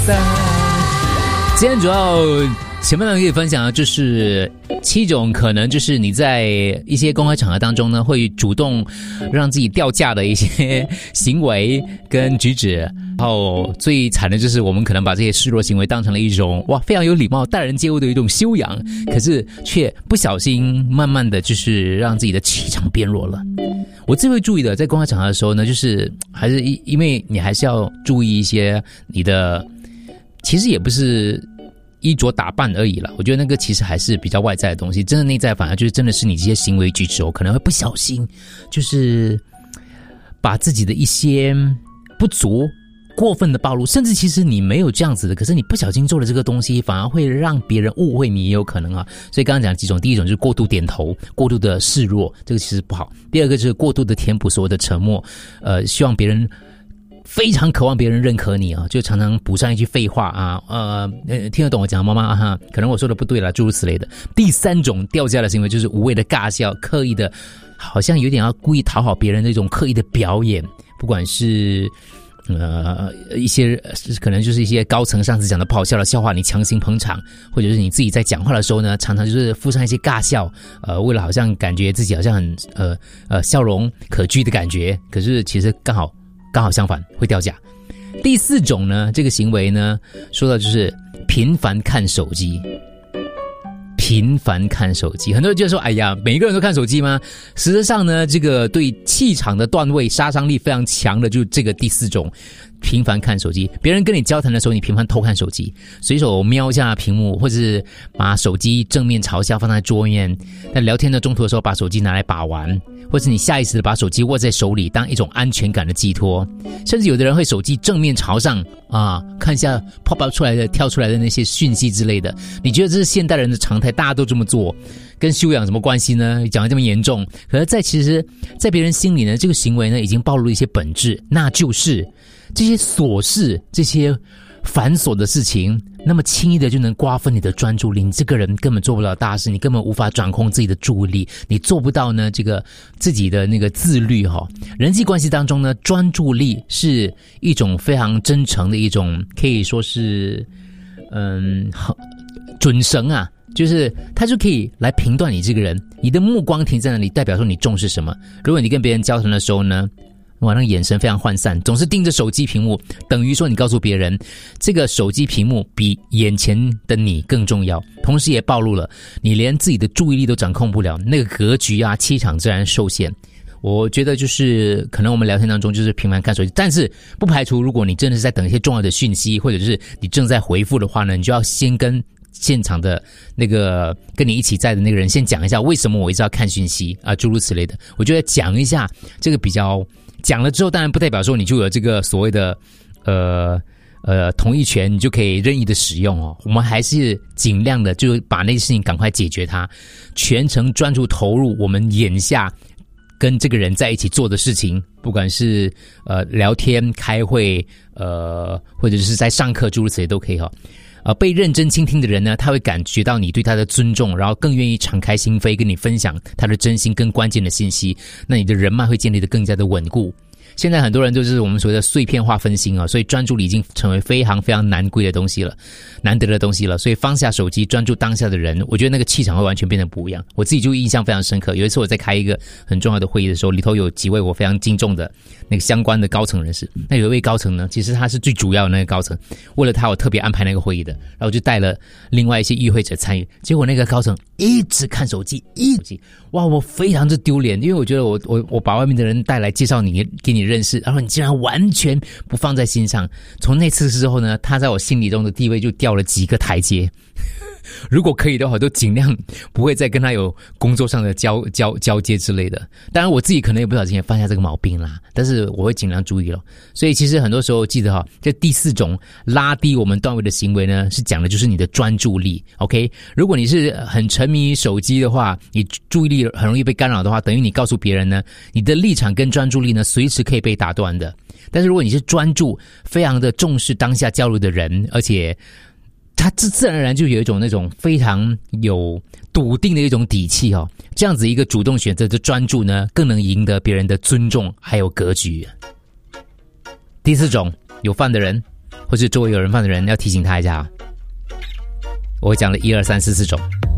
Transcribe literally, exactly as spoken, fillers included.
今天主要前面呢可以分享的就是七种可能就是你在一些公开场合当中呢会主动让自己掉价的一些行为跟举止，然后最惨的就是我们可能把这些示弱行为当成了一种哇非常有礼貌待人接物的一种修养，可是却不小心慢慢的就是让自己的气场变弱了。我最会注意的在公开场合的时候呢，就是还是因为你还是要注意一些你的，其实也不是衣着打扮而已啦，我觉得那个其实还是比较外在的东西，真的内在反而就是真的是你这些行为举止哦，可能会不小心就是把自己的一些不足过分的暴露，甚至其实你没有这样子的，可是你不小心做了这个东西，反而会让别人误会你，也有可能啊。所以刚刚讲几种，第一种就是过度点头，过度的示弱，这个其实不好。第二个就是过度的填补所有的沉默，呃，希望别人非常渴望别人认可你啊，就常常补上一句废话啊，呃，听得懂我讲妈妈哈，可能我说的不对了，诸如此类的。第三种掉价的行为就是无谓的尬笑，刻意的，好像有点要故意讨好别人那种刻意的表演，不管是呃一些可能就是一些高层上司讲的不好笑的笑话，你强行捧场，或者是你自己在讲话的时候呢，常常就是附上一些尬笑，呃，为了好像感觉自己好像很呃呃笑容可掬的感觉，可是其实刚好。刚好相反，会掉价。第四种呢，这个行为呢，说到就是频繁看手机。频繁看手机，很多人就说哎呀每一个人都看手机吗？实际上呢，这个对气场的段位杀伤力非常强的就是这个第四种，频繁看手机。别人跟你交谈的时候你频繁偷看手机，随手瞄一下屏幕，或者是把手机正面朝下放在桌面，在聊天的中途的时候把手机拿来把玩，或是你下意识的把手机握在手里当一种安全感的寄托，甚至有的人会手机正面朝上啊，看一下 pop up 出来的跳出来的那些讯息之类的。你觉得这是现代人的常态，大家都这么做，跟修养什么关系呢？讲得这么严重，可是在其实在别人心里呢，这个行为呢已经暴露了一些本质，那就是这些琐事，这些繁琐的事情那么轻易的就能瓜分你的专注力，你这个人根本做不了大事，你根本无法掌控自己的注意力，你做不到呢这个自己的那个自律哈、哦。人际关系当中呢，专注力是一种非常真诚的一种，可以说是嗯准绳啊，就是它就可以来评断你这个人，你的目光停在那里，代表说你重视什么。如果你跟别人交谈的时候呢，哇，那个眼神非常涣散，总是盯着手机屏幕，等于说你告诉别人，这个手机屏幕比眼前的你更重要，同时也暴露了你连自己的注意力都掌控不了，那个格局啊，气场自然受限。我觉得就是可能我们聊天当中就是频繁看手机，但是不排除如果你真的是在等一些重要的讯息，或者是你正在回复的话呢，你就要先跟现场的那个跟你一起在的那个人先讲一下为什么我一直要看讯息啊，诸如此类的。我觉得讲一下这个比较，讲了之后当然不代表说你就有这个所谓的呃呃同意权，你就可以任意的使用哦。我们还是尽量的就把那些事情赶快解决它，全程专注投入我们眼下跟这个人在一起做的事情，不管是呃聊天、开会，呃或者是在上课，诸如此类都可以哈、哦。呃，被认真倾听的人呢，他会感觉到你对他的尊重，然后更愿意敞开心扉跟你分享他的真心跟关键的信息，那你的人脉会建立得更加的稳固。现在很多人都是我们所谓的碎片化分心啊，所以专注力已经成为非常非常难贵的东西了，难得的东西了。所以放下手机，专注当下的人，我觉得那个气场会完全变得不一样。我自己就印象非常深刻，有一次我在开一个很重要的会议的时候，里头有几位我非常敬重的那个相关的高层人士。那有一位高层呢，其实他是最主要的那个高层，为了他我特别安排那个会议的，然后我就带了另外一些与会者参与。结果那个高层一直看手机，一直哇，我非常之丢脸，因为我觉得我我我把外面的人带来介绍你给你认识，然后你竟然完全不放在心上。从那次之后呢，他在我心里中的地位就掉了几个台阶。如果可以的话，都尽量不会再跟他有工作上的交交交接之类的。当然我自己可能也不小心也犯下这个毛病啦，但是我会尽量注意了。所以其实很多时候记得哈，这第四种拉低我们段位的行为呢，是讲的就是你的专注力。 OK， 如果你是很沉迷于手机的话，你注意力很容易被干扰的话，等于你告诉别人呢，你的立场跟专注力呢随时可以被打断的。但是如果你是专注非常的重视当下交流的人，而且他自自然而然就有一种那种非常有笃定的一种底气哦，这样子一个主动选择的专注呢，更能赢得别人的尊重还有格局。第四种，有饭的人或者周围有人放的人要提醒他一下。我讲了一二三四四种。